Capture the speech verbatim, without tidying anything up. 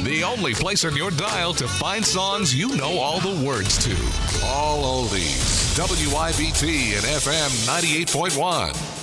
The only place on your dial to find songs you know all the words to. All oldies. W I B T and F M ninety-eight point one.